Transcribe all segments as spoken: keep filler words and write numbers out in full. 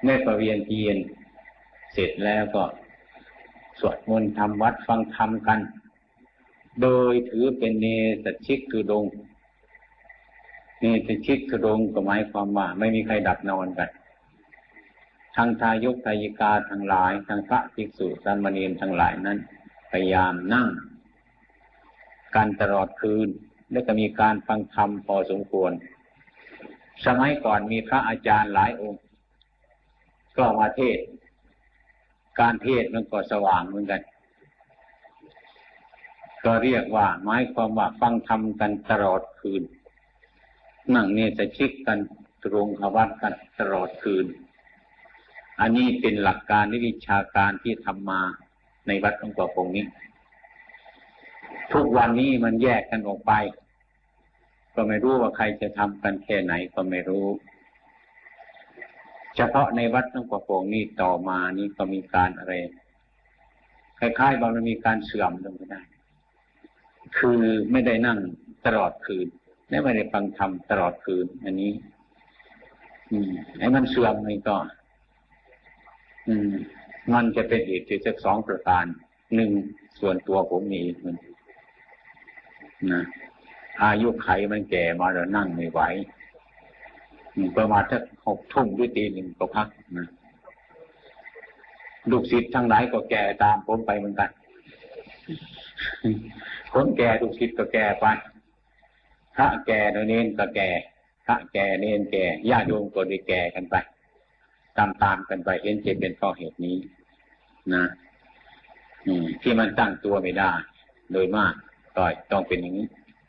เมื่อประเวียนเทียนเสร็จแล้วก็สวดมนต์ทำวัดฟังธรรมกันโดยถือเป็นเนสชิกทุดงค์เนสชิกทุดงค์ก็หมายความว่าไม่มีใครดับนอนกันทั้งทายกทายิกาทั้งหลายทั้งพระภิกษุสามเณรทั้งหลายนั้นพยายามนั่งกันตลอดคืนและก็มีการฟังธรรมพอสมควรสมัยก่อนมีพระอาจารย์หลายองค์ก็มาเทศน์การเทศน์มันก็สว่างเหมือนกันก็เรียกว่าหมายความว่าฟังธรรมกันตลอดคืนนั่งเนสชิกกันตรงขวัตกันตลอดคืนอันนี้เป็นหลักการวิชาการที่ทำมาในวัดหลวงปู่คงนี้ทุกวันนี้มันแยกกันออกไปก็ไม่รู้ว่าใครจะทำกันแค่ไหนก็ไม่รู้เฉพาะในวัดหลวงปู่คงนี้ต่อมานี้ก็มีการอะไรคล้ายๆบางมันมีการเสื่อมลงไปได้คือไม่ได้นั่งตลอดคืนและไม่ได้ฟังธรรมตลอดคืนอันนี้อืมไอ้มันเสื่อมนี่ก็อืมมันจะเป็นเหตุที่สักสองประการหนึ่งส่วนตัวผมมีมันนะอายุไขมันแก่มาแล้วนั่งไม่ไหวประมาณสักหกทุ่มหรือตีหนึ่งก็พักนะลูกศิษย์ทั้งหลายก็แก่ตามผมไปเหมือนกันคนแก่ลูกศิษย์ก็แก่ไปพระแก่เนนก็แก่พระแก่เนนแก่ญาติโยมก็ได้แก่กันไปตามๆกันไปเห็นจะเป็นเพราะเหตุนี้นะอืมที่มันตั้งตัวไม่ได้โดยมากก็ต้องเป็นอย่างนี้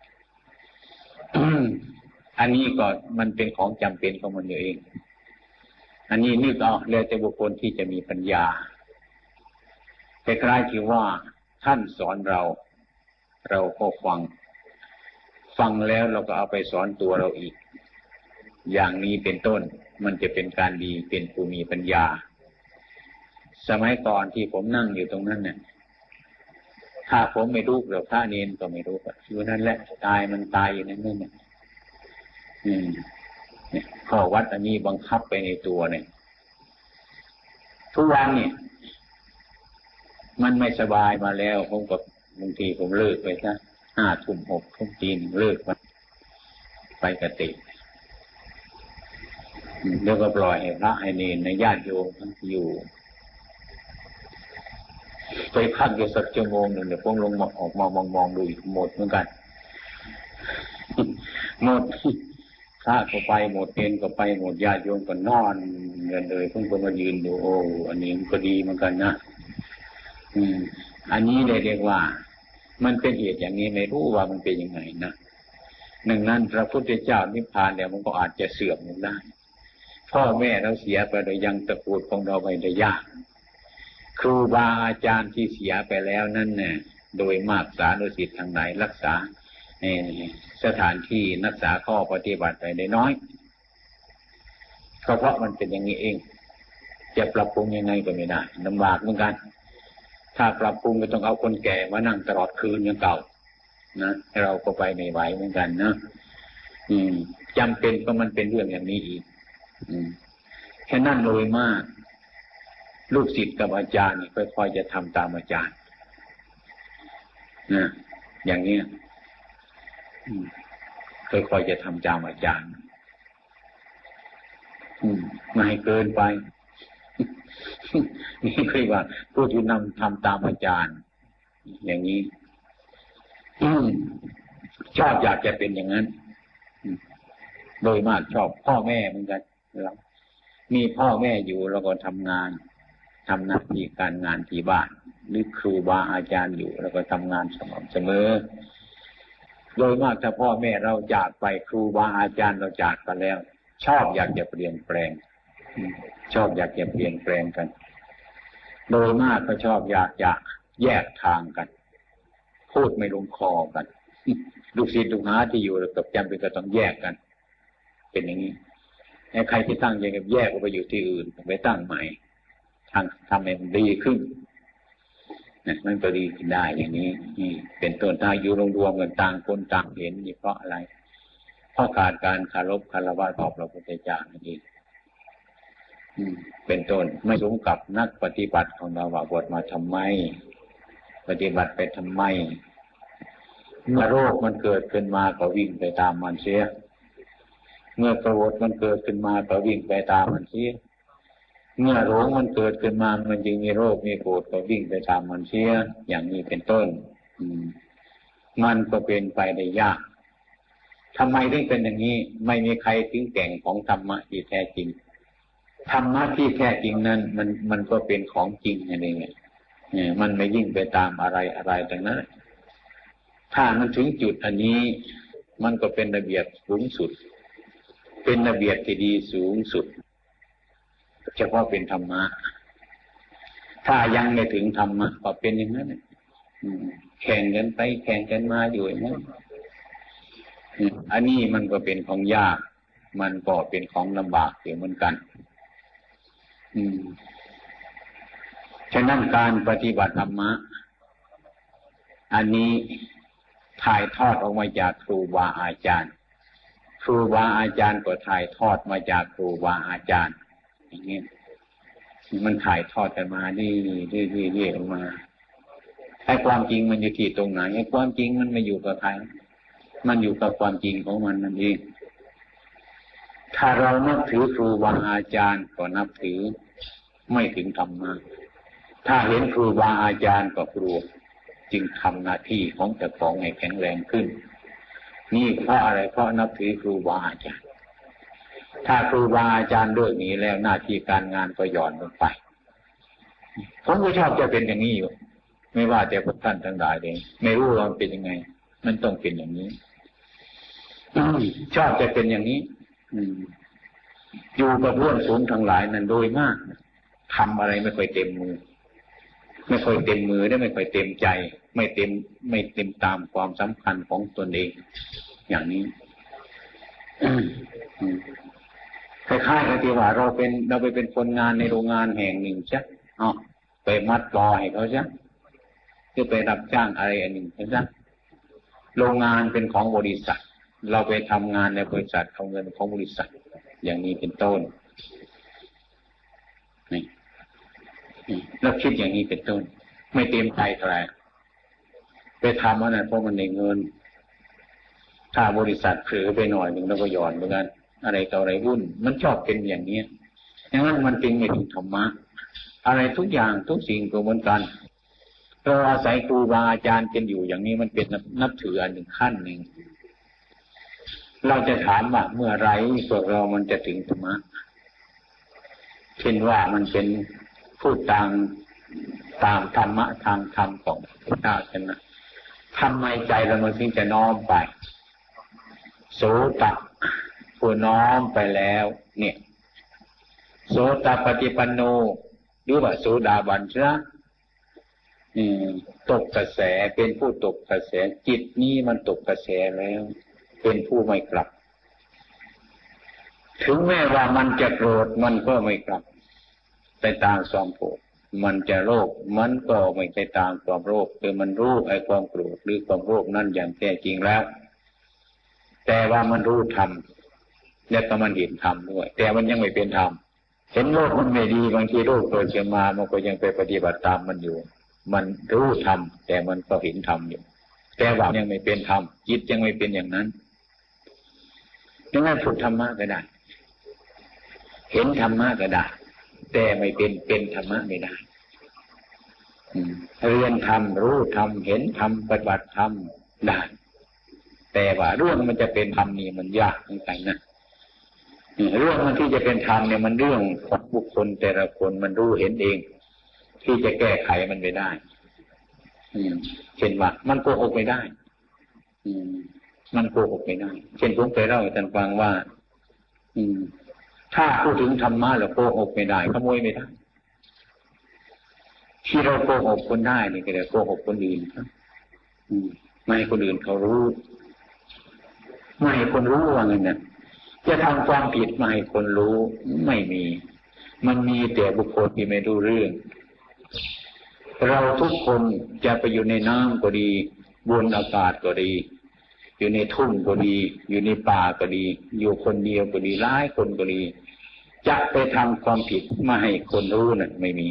อันนี้ก็มันเป็นของจำเป็นของมันอยู่เองอันนี้นึกเอาแล้วแต่บุคคลที่จะมีปัญญาคล้ายๆที่ว่าท่านสอนเราเราก็ฟังฟังแล้วเราก็เอาไปสอนตัวเราอีกอย่างนี้เป็นต้นมันจะเป็นการดีเป็นผู้มีปัญญาสมัยก่อนที่ผมนั่งอยู่ตรงนั้นเนี่ยถ้าผมไม่รู้หรือพระเนรก็ไม่รู้อยู่นั่นแหละตายมันตายอยู่นั่นนั่นเนี่ยอืมเนี่ยข้อวัดอันนี้บังคับไปในตัวเนี่ยทุกวันเนี่ยมันไม่สบายมาแล้วผมก็บางทีผมเลิกไปซะห้าทุ่มหกทุ่มจีนเลิกไปไปกติแล้วก็ปล่อยให้พระให้เนรในญาติโยมอยู่ไปพักอยู่สักชั่วโมงหนึ่งเดี๋ยวผมลงมาออกมามองมองดูอีกหมดเหมือนกันหมดพระก็ไปหมดเนรก็ไปหมดญาติโยมก็นอนกันเลยผมก็มายืนดูโอ้อันนี้มันก็ดีเหมือนกันนะอืมอันนี้เรียกว่ามันเป็นเหตุอย่างนี้ไม่รู้ว่ามันเป็นยังไงนะหนึ่งนั้นพระพุทธเจ้านิพพานแล้วมันก็อาจจะเสื่อมลงได้พ่อแม่เราเสียไปโดยยังตระกูลของเราไปได้ยากครูบาอาจารย์ที่เสียไปแล้วนั่นเนี่ยโดยมากสานุศิษย์ทางไหนรักษาสถานที่รักษาข้อปฏิบัติไปได้น้อยก็เพราะมันเป็นอย่างนี้เองจะปรับปรุงยังไงก็ไม่ได้ลำบากเหมือนกันถ้าปรับปรุงก็ต้องเอาคนแก่มานั่งตลอดคืนอย่างเก่านะเราก็ไปไม่ไหวเหมือนกันนะอืมจำเป็นเพราะมันเป็นเรื่องอย่างนี้อีกอืมแค่นั้นเลยมากลูกศิษย์กับอาจารย์นี่ค่อยๆจะทำตามอาจารย์นะอย่างนี้ค่อยๆจะทำตามอาจารย์ไม่ให้เกินไปนี่คือว่าผู้ที่นำทำตามอาจารย์อย่างนี้ชอบอยากจะเป็นอย่างนั้นโดยมากชอบพ่อแม่เหมือนกันเรามีพ่อแม่อยู่เราก็ทำงานทำหน้าที่การงานที่บ้านหรือครูบาอาจารย์อยู่เราก็ทำงานสม่ำเสมอโดยมากถ้าพ่อแม่เราจากไปครูบาอาจารย์เราจากไปแล้วชอบอยากจะเปลี่ยนแปลงชอบอยากจะเปลี่ยนแปลงกันโดยมากก็ชอบอยากจะแยกทางกันพูดไม่ลงคอกันลูกศิษย์ลูกหาที่อยู่กับจำเป็นก็ต้องแยกกันเป็นอย่างนี้ใครที่ตั้งใจกับแยกออกไปอยู่ที่อื่นไปตั้งใหม่ทางทำให้มันดีขึ้นนะมันก็ดีขึ้นได้อย่างนี้นี่เป็นต้นถ้าอยู่รวมๆกันต่างคนต่างเห็นนี่เพราะอะไรเพราะขาดการเคารพคารวะต่อพระพุทธเจ้านั่นเองเป็นต้นไม่สมกับนักปฏิบัติของเราว่าบวชมาทำไมปฏิบัติไปทำไมเมื่อโรคมันเกิดขึ้นมาก็วิ่งไปตามมันเสียเมื่อโกรธมันเกิดขึ้นมาก็วิ่งไปตามมันเสียเมื่อหลงมันเกิดขึ้นมามันจึงมีโรคมีโกรธก็วิ่งไปตามมันเสียอย่างนี้เป็นต้นมันก็เป็นไปได้ยากทำไมถึงเป็นอย่างนี้ไม่มีใครถึงแก่งของธรรมะที่แท้จริงธรรมะที่แท้จริงนั้นมันมันก็เป็นของจริงนั่นเองเนี่ยมันไม่ยิ่งไปตามอะไรอะไรดังนั้นถ้ามันถึงจุดอันนี้มันก็เป็นระเบียบสูงสุดเป็นระเบียบที่ดีสูงสุดเฉพาะเป็นธรรมะถ้ายังไม่ถึงธรรมะก็เป็นอย่างนั้นแข่งกันไปแข่งกันมาอยู่อย่างนั้นอันนี้มันก็เป็นของยากมันก็เป็นของลำบากอยู่เหมือนกันอืมฉะนั้นการปฏิบัติธรรมะอันนี้ถ่ายทอดออกมาจากครูบาอาจารย์ครูบาอาจารย์ก็ถ่ายทอดมาจากครูบาอาจารย์อย่างนี้มันถ่ายทอดกันมาดีดีดีดีออกมาไอ้ความจริงมันอยู่ที่ตรงไหนไอ้ความจริงมันไม่อยู่กับใครมันอยู่กับความจริงของมันนั่นเองถ้าเรานับถือครูบาอาจารย์ก็นับถือไม่ถึงธรรมะถ้าเห็นครูบาอาจารย์ก็กลัวจึงทำหน้าที่ของเจ้าของให้แข็งแรงขึ้นนี่เพราะอะไรเพราะนับถือครูบาอาจารย์ถ้าครูบาอาจารย์เลิกนี้แล้วหน้าที่การงานก็หย่อนลงไปผมก็ชอบจะเป็นอย่างนี้อยู่ไม่ว่าแต่พวกท่านทั้งหลายเลยไม่รู้ว่ามันเป็นยังไงมันต้องเป็นอย่างนี้ชอบจะเป็นอย่างนี้อยู่กับเพื่อนฝูงทั้งหลายนั้นโดยมากทำอะไรไม่ค่อยเต็มมือไม่ค่อยเต็มมือได้ไม่ค่อยเต็มใจไม่เต็มไม่เต็มตามความสำคัญของตนเองอย่างนี้คล้ายๆกับที่ว่าเราเป็นเราไปเป็นคนงานในโรงงานแห่งหนึ่งใช่อ๋อไปมัดรอให้เขาใช่คือไปรับจ้างอะไรอันหนึ่งใช่ไหมโรงงานเป็นของบริษัทเราไปทำงานในบริษัทเอาเงินของบริษัทอย่างนี้เป็นต้นนี่เราคิดอย่างนี้เป็นต้นไม่เต็มใจเท่าไหร่ไปทำอะไรเพราะมันในเงินถ้าบริษัทเผลอไปหน่อยหนึ่งแล้วก็หย่อนเหมือนกันอะไรต่ออะไรวุ่นมันชอบเป็นอย่างนี้ดังนั้นมันจึงไม่ถึงธรรมะอะไรทุกอย่างทุกสิ่งก็เหมือนกันเราอาศัยครูบาอาจารย์กันอยู่อย่างนี้มันเป็นนับถืออันหนึ่งขั้นหนึ่งเราจะถามว่าเมื่อไรพวกเรามันจะถึงธรรมะเช่นว่ามันเป็นพูดตามตามธรรมะทางธรรมของพระเจ้ากันนะทำไมใจเรามันถึงจะน้อมไปโสตผู้น้อมไปแล้วเนี่ยโสตปฏิปันโนหรือว่าโสดาบันใช่ไหมตกกระแสเป็นผู้ตกกระแสจิตนี้มันตกกระแสแล้วเป็นผู้ไม่กลับถึงแม้ว่ามันจะโกรธมันก็ไม่กลับไปตามความโกรธมันจะโลภมันก็ไม่ไปตามความโลภคือมันรู้ไอ้ความโกรธหรือความโลภนั่นอย่างแท้จริงแล้วแต่ว่ามันรู้ธรรมและก็มันเห็นธรรมด้วยแต่มันยังไม่เป็นธรรมเห็นโลกมันไม่ดีบางทีโลกเกิดขึ้นมามันก็ยังไปปฏิบัติตามมันอยู่มันรู้ธรรมแต่มันก็เห็นธรรมอยู่แต่ว่ายังไม่เป็นธรรมจิตยังไม่เป็นอย่างนั้นดังนั้นฝึกธรรมะก็ได้เห็นธรรมะก็ได้แต่ไม่เป็นเป็นธรรมะไม่ได้เรียนธรรมรู้ธรรมเห็นธรรมปฏิบัติธรรมได้แต่ว่าเรื่องมันจะเป็นธรรมนี่มันยากเหมือนกันนะเรื่องมันที่จะเป็นธรรมเนี่ยมันเรื่องของบุคคลแต่ละคนมันรู้เห็นเองที่จะแก้ไขมันไม่ได้เช่นว่ามันโกหกไม่ได้มันโกหกไม่ได้เช่นผมเคยเล่าให้ท่านฟังว่าถ้าพูดถึงธรรมะแล้วโกหกไม่ได้ขโมยไม่ได้ที่เราโกหกคนได้นี่ก็เลยโกหกคนอื่นครับไม่ให้คนอื่นเขารู้ไม่ให้คนรู้ว่าไงเนี่ยจะทำความผิดไม่ให้คนรู้ไม่มีมันมีแต่บุคคลที่ไม่รู้เรื่องเราทุกคนจะไปอยู่ในน้ำก็ดีบนอากาศก็ดีอยู่ในทุ่งก็ดีอยู่ในป่าก็ดีอยู่คนเดียวก็ดีหลายคนก็ดีจะไปทำความผิดมาให้คนรู้นั่นไม่มี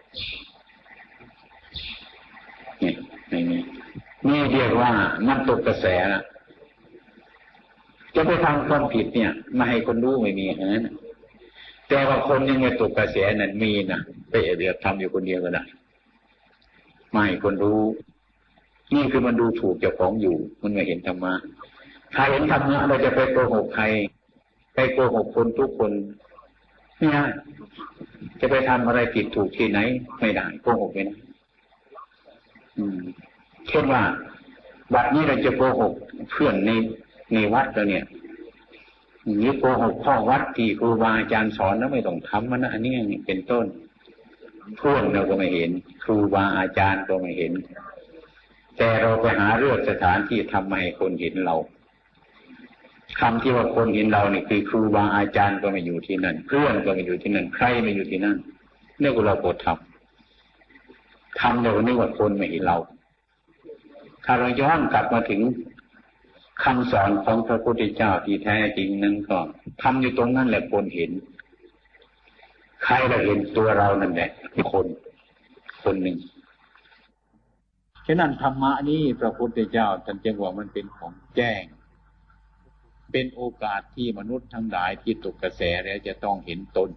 นี่ไม่มีนี่เรียกว่ามันตกกระแสนะจะไปทำความผิดเนี่ยมาให้คนรู้ไม่มีอย่างนั้นแต่ว่าคนยังไม่ตกกระแสนั้นมีนะไปเรียกทำอยู่คนเดียวก็ได้ไม่ให้คนรู้นี่คือมันดูถูกเจ้าของอยู่มันไม่เห็นธรรมะถ้าเห็นธรรมะเราจะไปโกหกใครไปโกหกคนทุกคนเนี่ยจะไปทำอะไรผิดถูกที่ไหนไม่ได้โกหกไม่ได้อืมเช่นว่าบัดนี้เราจะโกหกเพื่อนในในวัดเราเนี่ยหรือโกหกพ่อวัดที่ครูบาอาจารย์สอนแล้วไม่ต้องทำมันนะอันนี้เป็นต้นเพื่อนเราก็ไม่เห็นครูบาอาจารย์ก็ไม่เห็นแต่เราไปหาเรื่องสถานที่ทำให้คนเห็นเราคำที่ว่าคนเห็นเราเนี่ยคือครูบาอาจารย์ก็ไม่อยู่ที่นั่นเพื่อนก็ไม่อยู่ที่นั่นใครไม่อยู่ที่นั่นเนี่ยเราโกรธทำทำเราเนี่ยว่าคนไม่เห็นเราถ้าเราย้อนกลับมาถึงคำสอนของพระพุทธเจ้าที่แท้จริงนั้นก็ทำอยู่ตรงนั้นแหละคนเห็นใครเราเห็นตัวเรานั่นแหละคนคนหนึ่งฉะนั้นธรรมะนี้พระพุทธเจ้าท่านจึงว่ามันเป็นของแจ้งเป็นโอกาสที่มนุษย์ทั้งหลายที่ตกกระแสแล้วจะต้องเห็นตน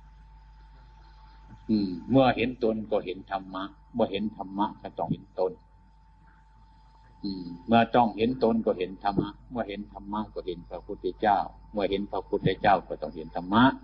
อืมเมื่อเห็นตนก็เห็นธรรมะเมื่อเห็นธรรมะก็ต้องเห็นตนอืมเมื่อต้องเห็นตนก็เห็นธรรมะเมื่อเห็นธรรมะก็เห็นพระพุทธเจ้าเมื่อเห็นพระพุทธเจ้าก็ต้องเห็นธรรมะ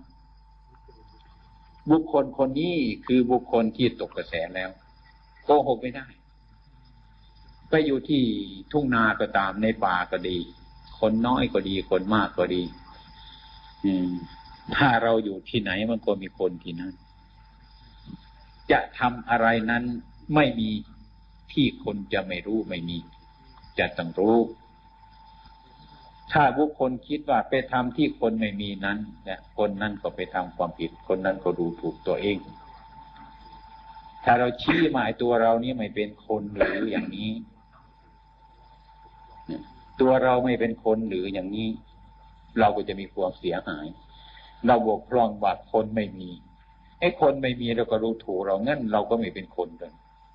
บุคคลคนนี้คือบุคคลที่ตกกระแสแล้วโกหกไม่ได้ไปอยู่ที่ทุ่งนาก็ตามในป่าก็ดีคนน้อยก็ดีคนมากก็ดีอืมถ้าเราอยู่ที่ไหนมันก็มีคนที่นั่นจะทำอะไรนั้นไม่มีที่คนจะไม่รู้ไม่มีจะต้องรู้ถ้าบุคคลคิดว่าไปทำที่คนไม่มีนั้นเนี่ยคนนั้นก็ไปทำความผิดคนนั้นก็ดูถูกตัวเองถ้าเราชี้หมายตัวเรานี่ไม่เป็นคนหรืออย่างนี้ตัวเราไม่เป็นคนหรืออย่างนี้เราก็จะมีความเสียหายเราบกพร่องว่าคนไม่มีไอ้คนไม่มีเราก็รู้ถูกเรางั้นเราก็ไม่เป็นคนเลย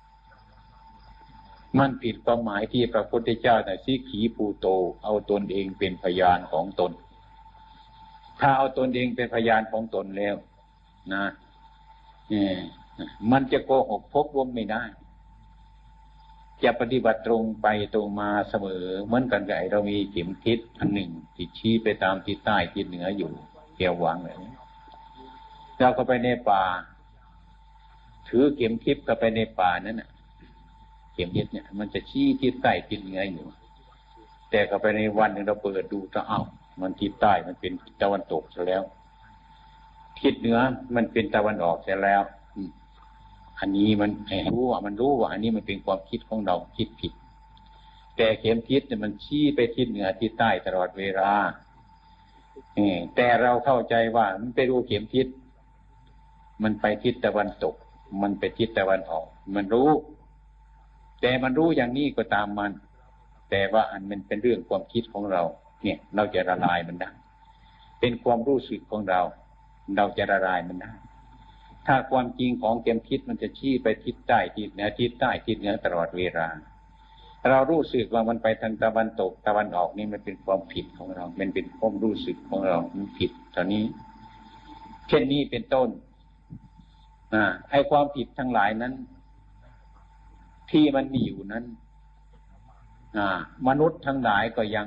มันผิดความหมายที่พระพุทธเจ้าน่ะสิขีภูโตเอาตนเองเป็นพยานของตนถ้าเอาตนเองเป็นพยานของตนแล้วนะเออมันจะโกหกพกลมไม่ได้จะปฏิบัติตรงไปตรงมาเสมอเหมือนกันกับเรามีเข็มทิศอันหนึ่งที่ชี้ไปตามทิศใต้ทิศเหนืออยู่แก้ววางเลยเราก็ไปในป่าถือเข็มทิศก็ไปในป่านั้นน่ะเข็มทิศเนี่ยมันจะชี้ทิศใต้ทิศเหนืออยู่แต่ก็ไปในวันหนึ่งเราเปิดดูก็เอ้ามันทิศใต้มันเป็นตะวันตกซะแล้วทิศเหนือมันเป็นตะวันออกซะแล้วอันนี้มันรู้ว่ามันรู้ว่าอันนี้มันเป็นความคิดของเราคิดผิดแต่เข็มทิศเนี่ยมันชี้ไปทิศเหนือทิศใต้ตลอดเวลาแต่เราเข้าใจว่ามันไปรู้เข็มทิศมันไปทิศตะวันตกมันไปทิศตะวันออกมันรู้แต่มันรู้อย่างนี้ก็ตามมันแต่ว่าอันมันเป็นเรื่องความคิดของเราเนี่ยเราจะละลายมันได้เป็นความรู้สึกของเราเราจะละลายมันได้ถ้าความจริงของเข็มทิศมันจะชี้ไปทิศใต้ทิศเหนือทิศใต้ทิศเหนือตลอดเวลาเรารู้สึกว่ามันไปทางตะวันตกตะวันออกนี่มันเป็นความผิดของเรามันเป็นความรู้สึกของเรามันผิดตอนนี้เช่นนี้เป็นต้นอ่าไอ้ความผิดทั้งหลายนั้นที่มันมีอยู่นั้นอ่ามนุษย์ทั้งหลายก็ยัง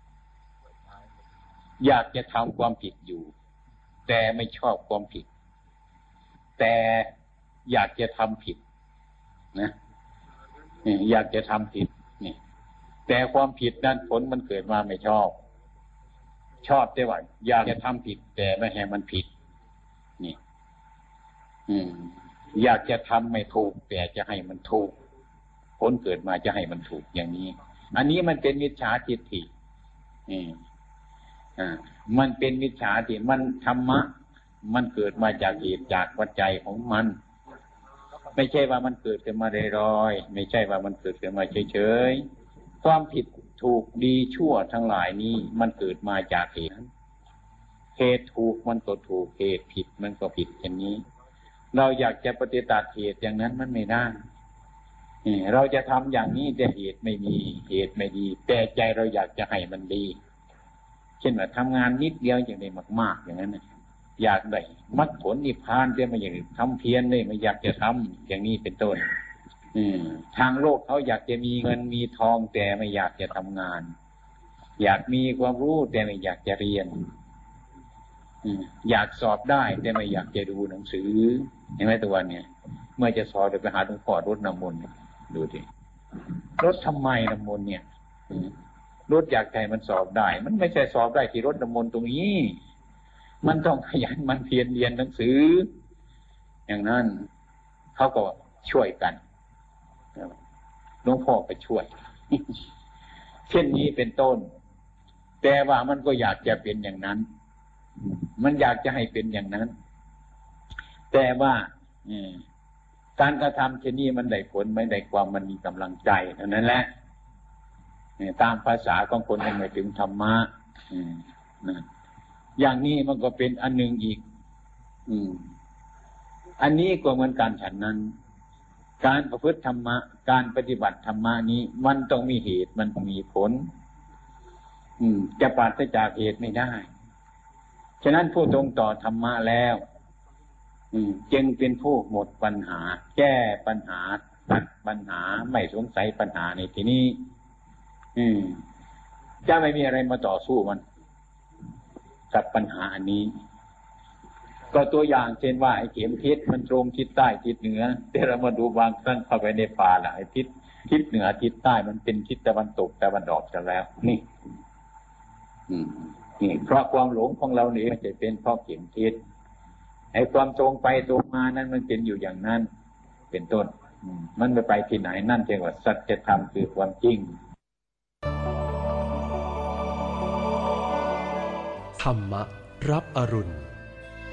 อยากจะทำความผิดอยู่แต่ไม่ชอบความผิดแต่อยากจะทำผิดนะอยากจะทำผิดนี่แต่ความผิดนั้นผลมันเกิดมาไม่ชอบชอบแต่ว่าอยากจะทำผิดแต่ไม่ให้มันผิดนี่อืมอยากจะทำไม่ถูกแต่จะให้มันถูกผลเกิดมาจะให้มันถูกอย่างนี้อันนี้มันเป็นมิจฉาทิฏฐิอืมอ่ามันเป็นมิจฉาทิฏฐิมันธรรมะมันเกิดมาจากเหตุจากปัจจัยของมันไม่ใช่ว่ามันเกิดขึ้นมาลอยๆไม่ใช่ว่ามันเกิดขึ้นมาเฉยๆความผิดถูกดีชั่วทั้งหลายนี้มันเกิดมาจากเหตุเหตุถูกมันก็ถูกเหตุผิดมันก็ผิดอย่างนี้เราอยากจะปฏิบัติเหตุอย่างนั้นมันไม่ได้เราจะทำอย่างนี้แต่เหตุไม่มีเหตุไม่ดีแต่ใจเราอยากจะให้มันดีเช่นว่าทำงานนิดเดียวอย่างนี้มากๆอย่างนั้นอยากได้มรรคผลนิพพานแต่ไม่อยากทำเพียรเลยไม่อยากจะทำอย่างนี้เป็นต้นทางโลกเขาอยากจะมีเงินมีทองแต่ไม่อยากจะทำงานอยากมีความรู้แต่ไม่อยากจะเรียนอยากสอบได้แต่ไม่อยากจะดูหนังสือเห็นไหมตัวเนี่ยเมื่อจะสอบเดี๋ยวไปหาหลวงพ่อรดน้ำมนต์ดูดิรดทำไมน้ำมนต์เนี่ยรดอยากใจมันสอบได้มันไม่ใช่สอบได้ที่รดน้ำมนต์ตรงนี้มันต้องขยันมันเพียรเรียนหนังสืออย่างนั้นเขาก็ช่วยกันหลวงพ่อไปช่วยเช่นนี้เป็นต้นแต่ว่ามันก็อยากจะเป็นอย่างนั้นมันอยากจะให้เป็นอย่างนั้นแต่ว่าการกระทำเช่นนี้มันได้ผลไม่ได้ความมันมีกำลังใจเท่านั้นแหละตามภาษาของคนยังไม่ถึงธรรมะอย่างนี้มันก็เป็นอันหนึ่งอีกอันนี้ก็เหมือนการฉันนั้นการประพฤติธรรมะการปฏิบัติธรรมะนี้มันต้องมีเหตุมันต้องมีผลจะปราศจากเหตุไม่ได้ฉะนั้นผู้ตรงต่อธรรมะแล้วจึงเป็นผู้หมดปัญหาแก้ปัญหาตัดปัญหาไม่สงสัยปัญหาในที่นี้จะไม่มีอะไรมาต่อสู้มันกับปัญหาอันนี้ก็ตัวอย่างเช่นว่าไอ้เข็มทิศมันตรงทิศใต้ทิศเหนือแต่เรามาดูบางครั้งเข้าไปในป่าละไอ้ทิศทิศเหนือทิศใต้มันเป็นทิศตะวันตกตะวันออกกันแล้วนี่นี่เพราะความหลงของเราเนี่ยจะเป็นเพราะเข็มทิศไอ้ความตรงไปตรงมานั้นมันเป็นอยู่อย่างนั้นเป็นต้นมันไม่ไปที่ไหนนั่นเองว่าสัจธรรมคือความจริงธรรมะรับอรุณ